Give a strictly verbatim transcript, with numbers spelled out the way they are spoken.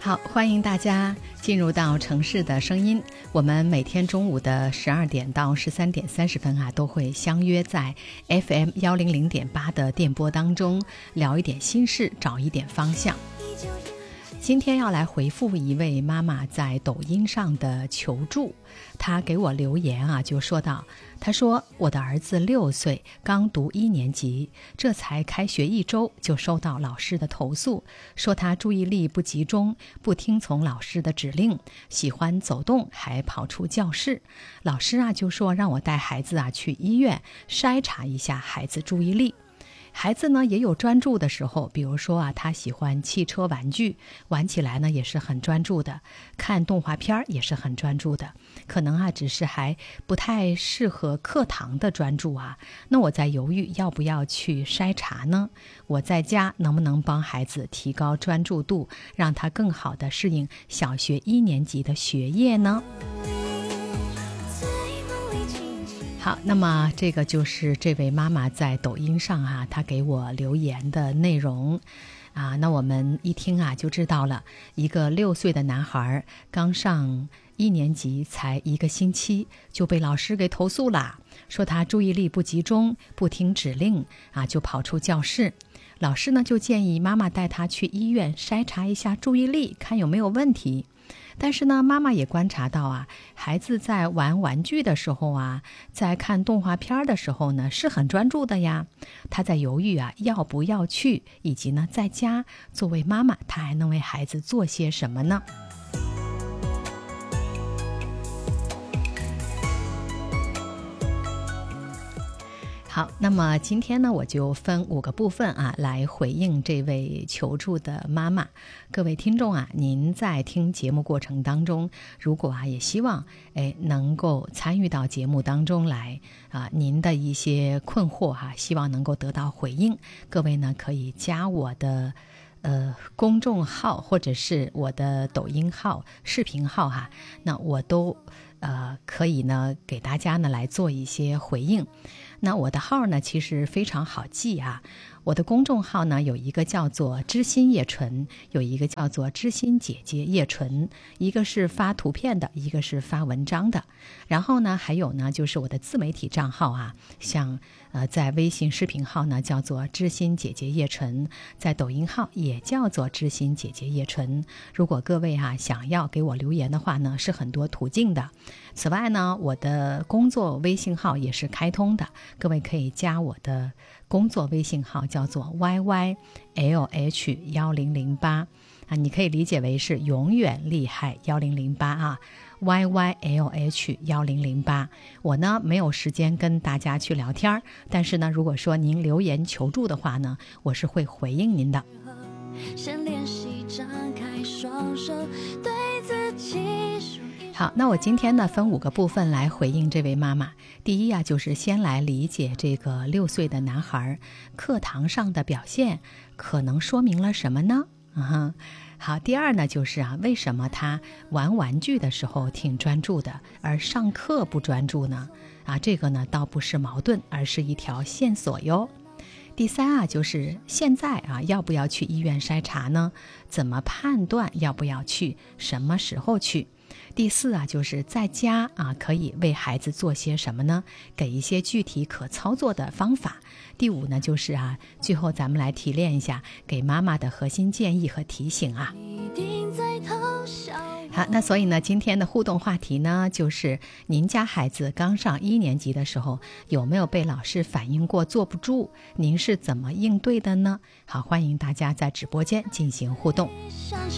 好，欢迎大家进入到城市的声音。我们每天中午的十二点到十三点三十分啊，都会相约在 F M 一零零点八 的电波当中，聊一点心事，找一点方向。今天要来回复一位妈妈在抖音上的求助，她给我留言啊，就说到，她说我的儿子六岁，刚读一年级，这才开学一周就收到老师的投诉，说他注意力不集中，不听从老师的指令，喜欢走动，还跑出教室。老师啊就说让我带孩子啊去医院筛查一下孩子注意力。孩子呢也有专注的时候，比如说啊，他喜欢汽车玩具，玩起来呢也是很专注的，看动画片也是很专注的，可能啊只是还不太适合课堂的专注啊。那我在犹豫要不要去筛查呢？我在家能不能帮孩子提高专注度，让他更好的适应小学一年级的学业呢？好，那么这个就是这位妈妈在抖音上啊，她给我留言的内容啊。那我们一听啊就知道了，一个六岁的男孩刚上一年级才一个星期就被老师给投诉了，说他注意力不集中，不听指令啊，就跑出教室。老师呢就建议妈妈带他去医院筛查一下注意力，看有没有问题。但是呢，妈妈也观察到啊，孩子在玩玩具的时候啊，在看动画片的时候呢，是很专注的呀。她在犹豫啊，要不要去，以及呢，在家作为妈妈，她还能为孩子做些什么呢？好，那么今天呢，我就分五个部分啊，来回应这位求助的妈妈。各位听众啊，您在听节目过程当中，如果啊也希望哎能够参与到节目当中来啊，您的一些困惑哈、啊，希望能够得到回应。各位呢可以加我的呃公众号或者是我的抖音号、视频号哈、啊，那我都呃可以呢给大家呢来做一些回应。那我的号呢其实非常好记啊，我的公众号呢有一个叫做知心叶纯，有一个叫做知心姐姐叶纯，一个是发图片的，一个是发文章的。然后呢还有呢就是我的自媒体账号啊，像呃在微信视频号呢叫做知心姐姐叶纯，在抖音号也叫做知心姐姐叶纯。如果各位啊想要给我留言的话呢，是很多途径的。此外呢，我的工作微信号也是开通的，各位可以加我的工作微信号，叫做 Y Y L H 一零零八 啊，你可以理解为是永远厉害一零零八啊 Y Y L H 一零零八。我呢没有时间跟大家去聊天，但是呢，如果说您留言求助的话呢，我是会回应您的。先练习张开双手，对自己说。好，那我今天呢分五个部分来回应这位妈妈。第一啊，就是先来理解这个六岁的男孩课堂上的表现可能说明了什么呢？啊，好，第二呢，就是啊，为什么他玩玩具的时候挺专注的，而上课不专注呢？啊，这个呢倒不是矛盾，而是一条线索哟。第三啊，就是现在啊，要不要去医院筛查呢？怎么判断要不要去？什么时候去？第四啊，就是在家啊，可以为孩子做些什么呢？给一些具体可操作的方法。第五呢，就是啊，最后咱们来提炼一下给妈妈的核心建议和提醒啊。好，那所以呢，今天的互动话题呢，就是您家孩子刚上一年级的时候，有没有被老师反映过坐不住？您是怎么应对的呢？好，欢迎大家在直播间进行互动。